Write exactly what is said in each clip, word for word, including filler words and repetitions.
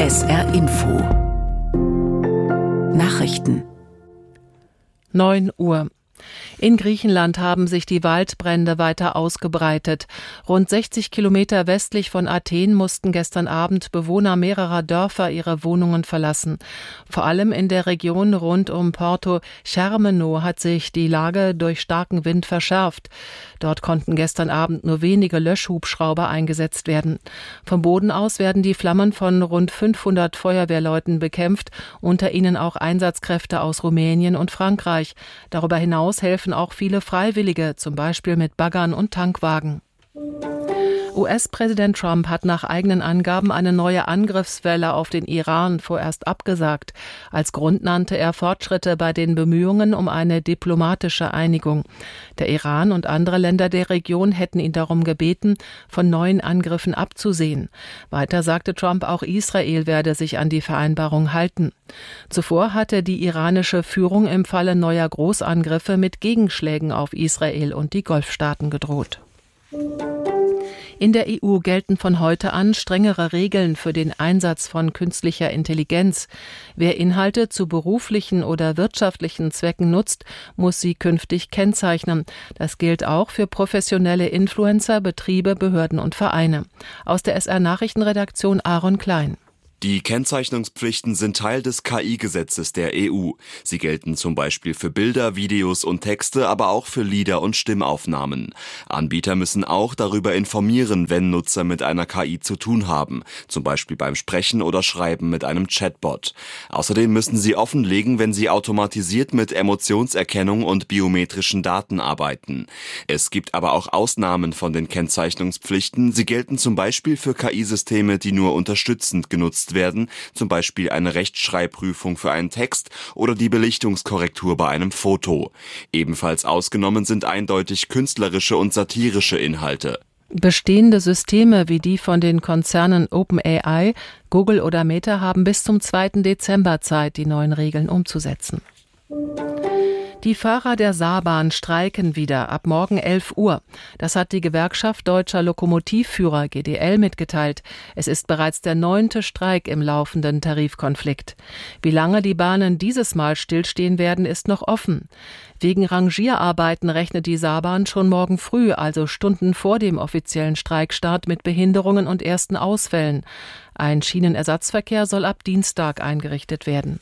S R Info Nachrichten neun Uhr. In Griechenland haben sich die Waldbrände weiter ausgebreitet. Rund sechzig Kilometer westlich von Athen mussten gestern Abend Bewohner mehrerer Dörfer ihre Wohnungen verlassen. Vor allem in der Region rund um Porto Chermeno hat sich die Lage durch starken Wind verschärft. Dort konnten gestern Abend nur wenige Löschhubschrauber eingesetzt werden. Vom Boden aus werden die Flammen von rund fünfhundert Feuerwehrleuten bekämpft, unter ihnen auch Einsatzkräfte aus Rumänien und Frankreich. Darüber hinaus helfen auch viele Freiwillige, zum Beispiel mit Baggern und Tankwagen. U S-Präsident Trump hat nach eigenen Angaben eine neue Angriffswelle auf den Iran vorerst abgesagt. Als Grund nannte er Fortschritte bei den Bemühungen um eine diplomatische Einigung. Der Iran und andere Länder der Region hätten ihn darum gebeten, von neuen Angriffen abzusehen. Weiter sagte Trump, auch Israel werde sich an die Vereinbarung halten. Zuvor hatte die iranische Führung im Falle neuer Großangriffe mit Gegenschlägen auf Israel und die Golfstaaten gedroht. In der E U gelten von heute an strengere Regeln für den Einsatz von künstlicher Intelligenz. Wer Inhalte zu beruflichen oder wirtschaftlichen Zwecken nutzt, muss sie künftig kennzeichnen. Das gilt auch für professionelle Influencer, Betriebe, Behörden und Vereine. Aus der S R-Nachrichtenredaktion Aaron Klein. Die Kennzeichnungspflichten sind Teil des K I-Gesetzes der E U. Sie gelten zum Beispiel für Bilder, Videos und Texte, aber auch für Lieder und Stimmaufnahmen. Anbieter müssen auch darüber informieren, wenn Nutzer mit einer K I zu tun haben, zum Beispiel beim Sprechen oder Schreiben mit einem Chatbot. Außerdem müssen sie offenlegen, wenn sie automatisiert mit Emotionserkennung und biometrischen Daten arbeiten. Es gibt aber auch Ausnahmen von den Kennzeichnungspflichten. Sie gelten zum Beispiel für K I-Systeme, die nur unterstützend genutzt werden, zum Beispiel eine Rechtschreibprüfung für einen Text oder die Belichtungskorrektur bei einem Foto. Ebenfalls ausgenommen sind eindeutig künstlerische und satirische Inhalte. Bestehende Systeme wie die von den Konzernen OpenAI, Google oder Meta haben bis zum zweiten Dezember Zeit, die neuen Regeln umzusetzen. Die Fahrer der Saarbahn streiken wieder ab morgen elf Uhr. Das hat die Gewerkschaft Deutscher Lokomotivführer G D L mitgeteilt. Es ist bereits der neunte Streik im laufenden Tarifkonflikt. Wie lange die Bahnen dieses Mal stillstehen werden, ist noch offen. Wegen Rangierarbeiten rechnet die Saarbahn schon morgen früh, also Stunden vor dem offiziellen Streikstart, mit Behinderungen und ersten Ausfällen. Ein Schienenersatzverkehr soll ab Dienstag eingerichtet werden.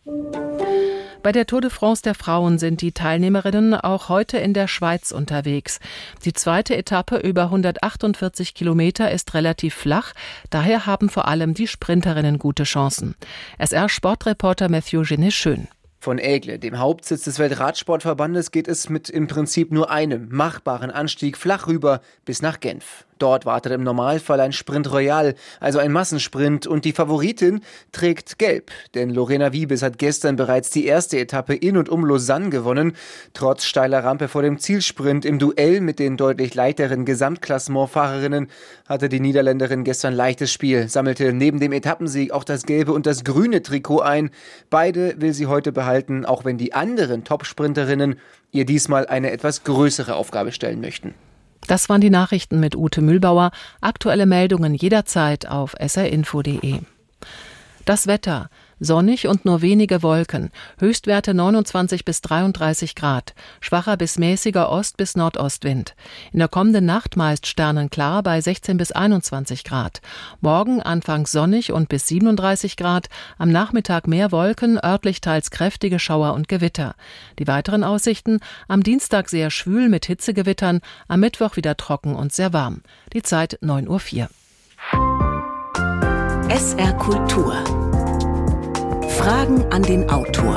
Bei der Tour de France der Frauen sind die Teilnehmerinnen auch heute in der Schweiz unterwegs. Die zweite Etappe über hundertachtundvierzig Kilometer ist relativ flach, daher haben vor allem die Sprinterinnen gute Chancen. S R-Sportreporter Mathieu Genet-Schön. Von Aigle, dem Hauptsitz des Weltradsportverbandes, geht es mit im Prinzip nur einem machbaren Anstieg flach rüber bis nach Genf. Dort wartet im Normalfall ein Sprint Royal, also ein Massensprint, und die Favoritin trägt gelb, denn Lorena Wiebes hat gestern bereits die erste Etappe in und um Lausanne gewonnen. Trotz steiler Rampe vor dem Zielsprint im Duell mit den deutlich leichteren Gesamtklassementfahrerinnen hatte die Niederländerin gestern leichtes Spiel, sammelte neben dem Etappensieg auch das gelbe und das grüne Trikot ein. Beide will sie heute behalten, auch wenn die anderen Top-Sprinterinnen ihr diesmal eine etwas größere Aufgabe stellen möchten. Das waren die Nachrichten mit Ute Mühlbauer. Aktuelle Meldungen jederzeit auf s r info punkt d e. Das Wetter. Sonnig und nur wenige Wolken. Höchstwerte neunundzwanzig bis dreiunddreißig Grad. Schwacher bis mäßiger Ost- bis Nordostwind. In der kommenden Nacht meist sternenklar bei sechzehn bis einundzwanzig Grad. Morgen anfangs sonnig und bis siebenunddreißig Grad. Am Nachmittag mehr Wolken, örtlich teils kräftige Schauer und Gewitter. Die weiteren Aussichten: am Dienstag sehr schwül mit Hitzegewittern, am Mittwoch wieder trocken und sehr warm. Die Zeit neun Uhr vier. S R Kultur. Fragen an den Autor.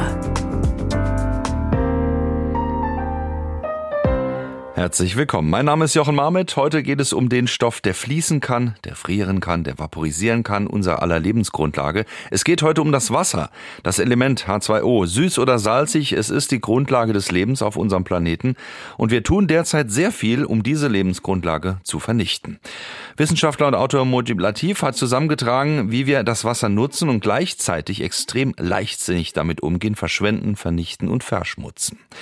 Herzlich willkommen. Mein Name ist Jochen Marmet. Heute geht es um den Stoff, der fließen kann, der frieren kann, der vaporisieren kann, unser aller Lebensgrundlage. Es geht heute um das Wasser, das Element H zwei O. Süß oder salzig, es ist die Grundlage des Lebens auf unserem Planeten. Und wir tun derzeit sehr viel, um diese Lebensgrundlage zu vernichten. Wissenschaftler und Autor Mojib Latif hat zusammengetragen, wie wir das Wasser nutzen und gleichzeitig extrem leichtsinnig damit umgehen, verschwenden, vernichten und verschmutzen.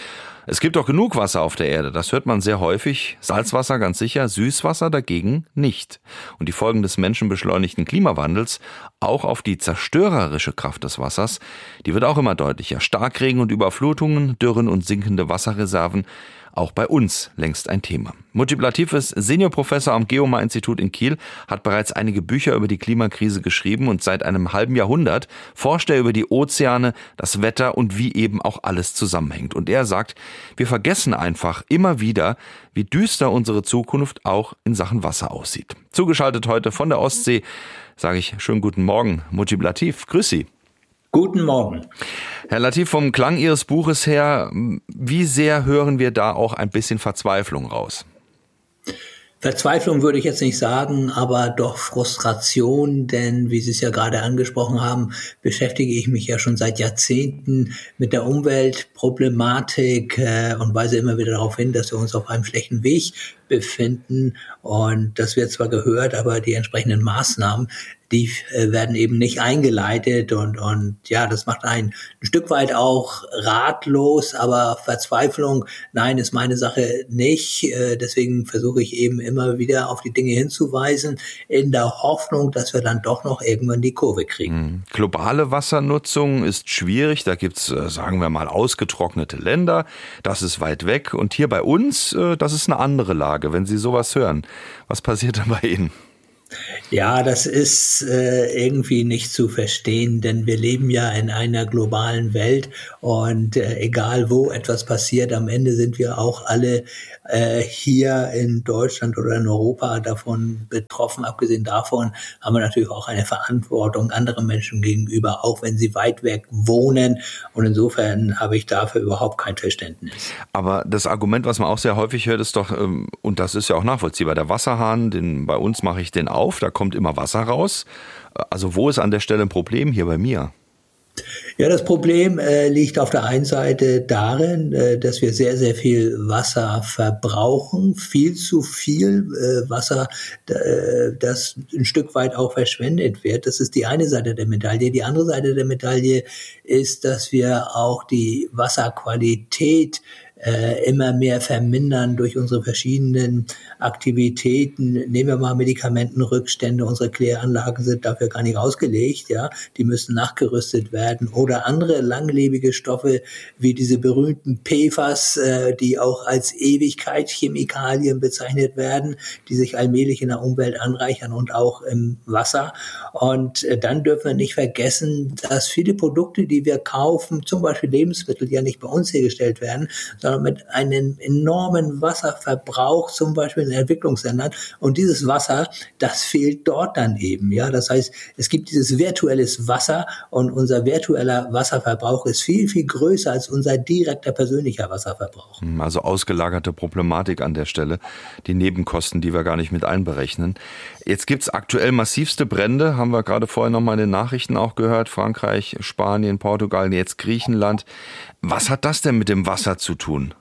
Es gibt doch genug Wasser auf der Erde, das hört man sehr häufig. Salzwasser ganz sicher, Süßwasser dagegen nicht. Und die Folgen des menschenbeschleunigten Klimawandels, auch auf die zerstörerische Kraft des Wassers, die wird auch immer deutlicher. Starkregen und Überflutungen, Dürren und sinkende Wasserreserven, auch bei uns längst ein Thema. Mujib Latif ist Seniorprofessor am Geomar-Institut in Kiel, hat bereits einige Bücher über die Klimakrise geschrieben und seit einem halben Jahrhundert forscht er über die Ozeane, das Wetter und wie eben auch alles zusammenhängt. Und er sagt, wir vergessen einfach immer wieder, wie düster unsere Zukunft auch in Sachen Wasser aussieht. Zugeschaltet heute von der Ostsee sage ich schönen guten Morgen, Mujib Latif. Grüß Sie. Guten Morgen. Herr Latif, vom Klang Ihres Buches her, wie sehr hören wir da auch ein bisschen Verzweiflung raus? Verzweiflung würde ich jetzt nicht sagen, aber doch Frustration, denn wie Sie es ja gerade angesprochen haben, beschäftige ich mich ja schon seit Jahrzehnten mit der Umweltproblematik äh, und weise immer wieder darauf hin, dass wir uns auf einem schlechten Weg befinden und das wird zwar gehört, aber die entsprechenden Maßnahmen, die äh, werden eben nicht eingeleitet und und ja, das macht einen ein Stück weit auch ratlos, aber Verzweiflung, nein, ist meine Sache nicht. Äh, deswegen versuche ich eben immer wieder auf die Dinge hinzuweisen, in der Hoffnung, dass wir dann doch noch irgendwann die Kurve kriegen. Globale Wassernutzung ist schwierig, da gibt's, äh, sagen wir mal, ausgetrocknete Länder, das ist weit weg und hier bei uns, äh, das ist eine andere Lage. Wenn Sie sowas hören, was passiert da bei Ihnen? Ja, das ist äh, irgendwie nicht zu verstehen, denn wir leben ja in einer globalen Welt und äh, egal wo etwas passiert, am Ende sind wir auch alle äh, hier in Deutschland oder in Europa davon betroffen. Abgesehen davon haben wir natürlich auch eine Verantwortung anderen Menschen gegenüber, auch wenn sie weit weg wohnen und insofern habe ich dafür überhaupt kein Verständnis. Aber das Argument, was man auch sehr häufig hört, ist doch, ähm, und das ist ja auch nachvollziehbar, der Wasserhahn, den, bei uns mache ich den auf, da kommt immer Wasser raus. Also wo ist an der Stelle ein Problem? Hier bei mir. Ja, das Problem äh, liegt auf der einen Seite darin, äh, dass wir sehr, sehr viel Wasser verbrauchen, viel zu viel äh, Wasser, äh, das ein Stück weit auch verschwendet wird. Das ist die eine Seite der Medaille. Die andere Seite der Medaille ist, dass wir auch die Wasserqualität äh, immer mehr vermindern durch unsere verschiedenen Aktivitäten. Nehmen wir mal Medikamentenrückstände. Unsere Kläranlagen sind dafür gar nicht ausgelegt, ja. Die müssen nachgerüstet werden. Oder andere langlebige Stoffe wie diese berühmten P F A S, äh, die auch als Ewigkeitschemikalien bezeichnet werden, die sich allmählich in der Umwelt anreichern und auch im Wasser. Und äh, dann dürfen wir nicht vergessen, dass viele Produkte, die wir kaufen, zum Beispiel Lebensmittel, die ja nicht bei uns hergestellt werden, sondern mit einem enormen Wasserverbrauch, zum Beispiel in Entwicklungsländern. Und dieses Wasser, das fehlt dort dann eben. Ja, das heißt, es gibt dieses virtuelles Wasser und unser virtueller Wasserverbrauch ist viel, viel größer als unser direkter persönlicher Wasserverbrauch. Also ausgelagerte Problematik an der Stelle, die Nebenkosten, die wir gar nicht mit einberechnen. Jetzt gibt's aktuell massivste Brände, haben wir gerade vorher noch mal in den Nachrichten auch gehört. Frankreich, Spanien, Portugal, jetzt Griechenland. Was hat das denn mit dem Wasser zu tun?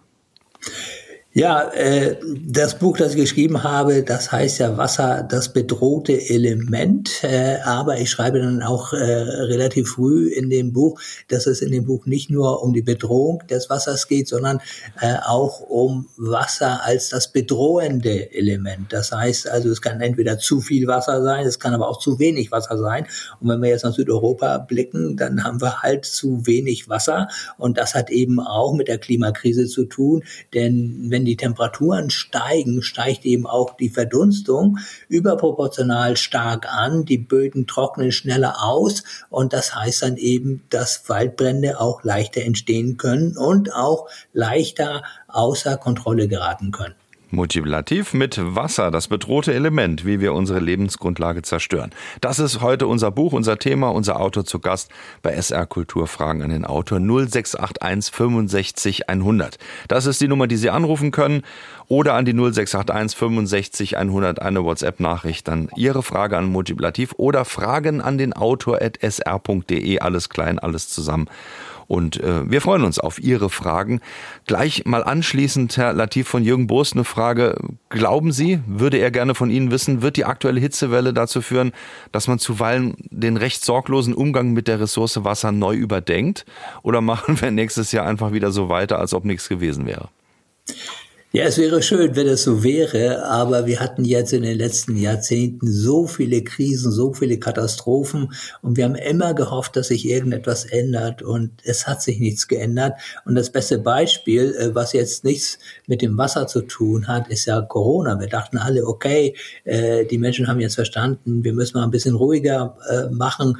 Ja, äh, das Buch, das ich geschrieben habe, das heißt ja Wasser, das bedrohte Element. Äh, aber ich schreibe dann auch äh, relativ früh in dem Buch, dass es in dem Buch nicht nur um die Bedrohung des Wassers geht, sondern äh, auch um Wasser als das bedrohende Element. Das heißt also, es kann entweder zu viel Wasser sein, es kann aber auch zu wenig Wasser sein. Und wenn wir jetzt nach Südeuropa blicken, dann haben wir halt zu wenig Wasser. Und das hat eben auch mit der Klimakrise zu tun, denn wenn die Temperaturen steigen, steigt eben auch die Verdunstung überproportional stark an. Die Böden trocknen schneller aus und das heißt dann eben, dass Waldbrände auch leichter entstehen können und auch leichter außer Kontrolle geraten können. Mujib Latif mit Wasser, das bedrohte Element, wie wir unsere Lebensgrundlage zerstören. Das ist heute unser Buch, unser Thema, unser Autor zu Gast bei S R Kultur. Fragen an den Autor null sechs acht eins fünfundsechzig hundert. Das ist die Nummer, die Sie anrufen können oder an die null sechs acht eins fünfundsechzig hundert eine WhatsApp-Nachricht. Dann Ihre Frage an Mujib Latif oder Fragen an den Autor at s r punkt d e, alles klein, alles zusammen. Und äh, wir freuen uns auf Ihre Fragen. Gleich mal anschließend, Herr Latif, von Jürgen Boos eine Frage. Glauben Sie, würde er gerne von Ihnen wissen, wird die aktuelle Hitzewelle dazu führen, dass man zuweilen den recht sorglosen Umgang mit der Ressource Wasser neu überdenkt? Oder machen wir nächstes Jahr einfach wieder so weiter, als ob nichts gewesen wäre? Ja, es wäre schön, wenn es so wäre, aber wir hatten jetzt in den letzten Jahrzehnten so viele Krisen, so viele Katastrophen und wir haben immer gehofft, dass sich irgendetwas ändert und es hat sich nichts geändert. Und das beste Beispiel, was jetzt nichts mit dem Wasser zu tun hat, ist ja Corona. Wir dachten alle, okay, die Menschen haben jetzt verstanden, wir müssen mal ein bisschen ruhiger machen,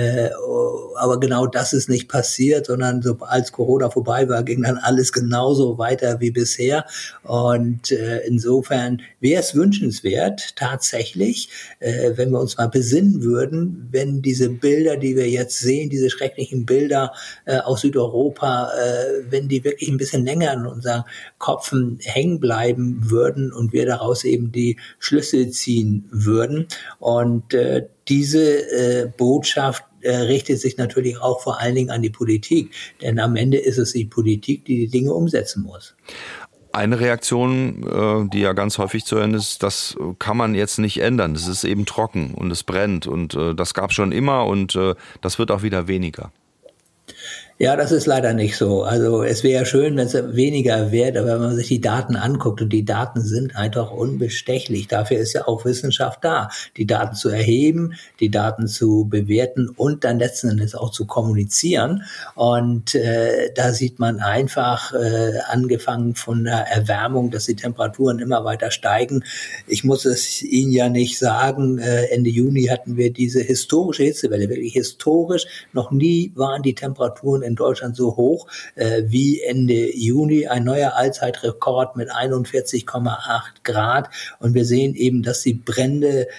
aber genau das ist nicht passiert, sondern so, als Corona vorbei war, ging dann alles genauso weiter wie bisher. Und äh, insofern wäre es wünschenswert, tatsächlich, äh, wenn wir uns mal besinnen würden, wenn diese Bilder, die wir jetzt sehen, diese schrecklichen Bilder äh, aus Südeuropa, äh, wenn die wirklich ein bisschen länger in unseren Köpfen hängen bleiben würden und wir daraus eben die Schlüsse ziehen würden. Und äh, diese äh, Botschaft äh, richtet sich natürlich auch vor allen Dingen an die Politik. Denn am Ende ist es die Politik, die die Dinge umsetzen muss. Eine Reaktion, die ja ganz häufig zu hören ist, das kann man jetzt nicht ändern. Es ist eben trocken und es brennt und das gab es schon immer und das wird auch wieder weniger. Ja, das ist leider nicht so. Also es wäre schön, wenn es weniger wäre, aber wenn man sich die Daten anguckt und die Daten sind einfach unbestechlich. Dafür ist ja auch Wissenschaft da, die Daten zu erheben, die Daten zu bewerten und dann letzten Endes auch zu kommunizieren. Und äh, da sieht man einfach, äh, angefangen von der Erwärmung, dass die Temperaturen immer weiter steigen. Ich muss es Ihnen ja nicht sagen, äh, Ende Juni hatten wir diese historische Hitzewelle, wirklich historisch. Noch nie waren die Temperaturen in Deutschland so hoch äh, wie Ende Juni, ein neuer Allzeitrekord mit einundvierzig Komma acht Grad. Und wir sehen eben, dass die Brände